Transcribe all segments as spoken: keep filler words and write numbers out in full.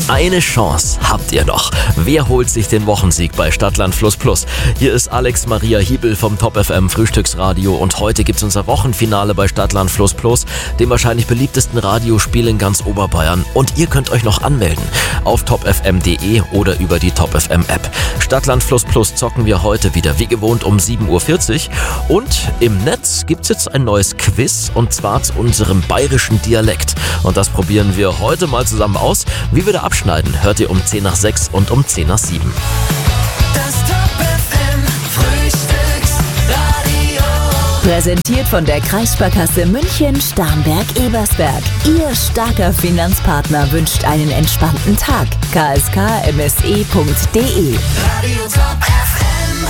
Eine Chance habt ihr noch. Wer holt sich den Wochensieg bei Stadtland Fluss Plus? Hier ist Alex Maria Hiebel vom Top F M Frühstücksradio und heute gibt's unser Wochenfinale bei Stadtland Fluss Plus, dem wahrscheinlich beliebtesten Radiospiel in ganz Oberbayern. Und ihr könnt euch noch anmelden auf top f m punkt d e oder über die Top F M App. Stadtland Fluss Plus zocken wir heute wieder wie gewohnt um sieben Uhr vierzig und im Netz gibt's jetzt ein neues Quiz und zwar zu unserem bayerischen Dialekt. Und das probieren wir heute mal zusammen aus. Wie wir da abschneiden, hört ihr um zehn nach sechs und um zehn nach sieben. Das Top F M Frühstücksradio. Präsentiert von der Kreissparkasse München Starnberg-Ebersberg. Ihr starker Finanzpartner wünscht einen entspannten Tag. k s k m s e punkt d e. Radio Top F M.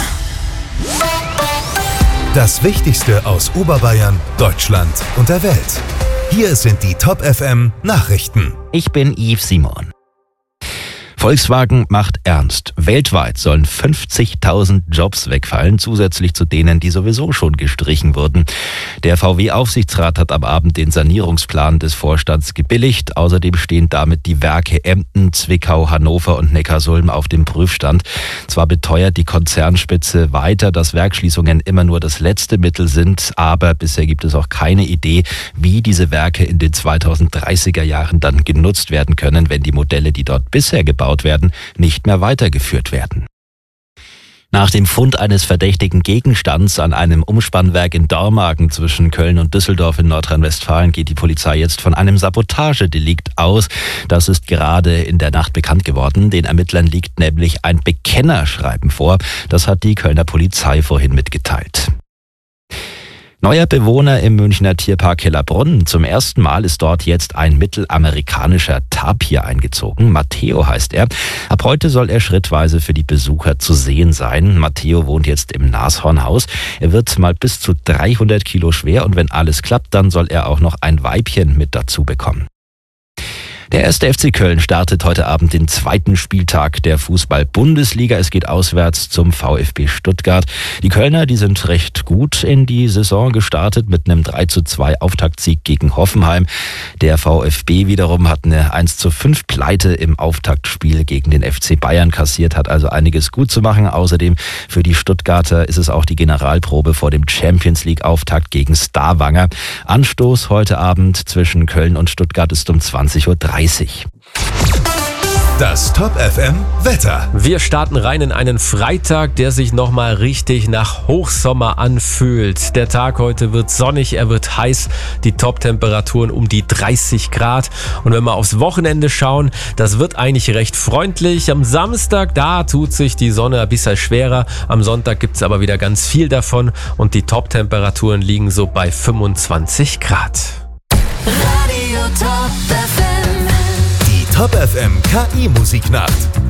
Das Wichtigste aus Oberbayern, Deutschland und der Welt. Hier sind die Top F M Nachrichten. Ich bin Yves Simon. Volkswagen macht ernst. Weltweit sollen fünfzigtausend Jobs wegfallen, zusätzlich zu denen, die sowieso schon gestrichen wurden. Der V W-Aufsichtsrat hat am Abend den Sanierungsplan des Vorstands gebilligt. Außerdem stehen damit die Werke Emden, Zwickau, Hannover und Neckarsulm auf dem Prüfstand. Zwar beteuert die Konzernspitze weiter, dass Werksschließungen immer nur das letzte Mittel sind, aber bisher gibt es auch keine Idee, wie diese Werke in den zweitausenddreißiger Jahren dann genutzt werden können, wenn die Modelle, die dort bisher gebaut werden, nicht mehr weitergeführt werden. Nach dem Fund eines verdächtigen Gegenstands an einem Umspannwerk in Dormagen zwischen Köln und Düsseldorf in Nordrhein-Westfalen geht die Polizei jetzt von einem Sabotagedelikt aus. Das ist gerade in der Nacht bekannt geworden. Den Ermittlern liegt nämlich ein Bekennerschreiben vor. Das hat die Kölner Polizei vorhin mitgeteilt. Neuer Bewohner im Münchner Tierpark Hellerbrunn. Zum ersten Mal ist dort jetzt ein mittelamerikanischer Tapir eingezogen. Matteo heißt er. Ab heute soll er schrittweise für die Besucher zu sehen sein. Matteo wohnt jetzt im Nashornhaus. Er wird mal bis zu dreihundert Kilo schwer und wenn alles klappt, dann soll er auch noch ein Weibchen mit dazu bekommen. Der erste F C Köln startet heute Abend den zweiten Spieltag der Fußball-Bundesliga. Es geht auswärts zum VfB Stuttgart. Die Kölner, die sind recht gut in die Saison gestartet mit einem drei zu zwei Auftaktsieg gegen Hoffenheim. Der VfB wiederum hat eine eins zu fünf Pleite im Auftaktspiel gegen den F C Bayern kassiert, hat also einiges gut zu machen. Außerdem für die Stuttgarter ist es auch die Generalprobe vor dem Champions-League-Auftakt gegen Stavanger. Anstoß heute Abend zwischen Köln und Stuttgart ist um zwanzig Uhr dreißig. Das Top F M Wetter. Wir starten rein in einen Freitag, der sich nochmal richtig nach Hochsommer anfühlt. Der Tag heute wird sonnig, er wird heiß, die Top-Temperaturen um die dreißig Grad. Und wenn wir aufs Wochenende schauen, das wird eigentlich recht freundlich. Am Samstag, da tut sich die Sonne ein bisschen schwerer. Am Sonntag gibt es aber wieder ganz viel davon und die Top-Temperaturen liegen so bei fünfundzwanzig Grad. Radio Top F M. Die Top F M K I-Musiknacht.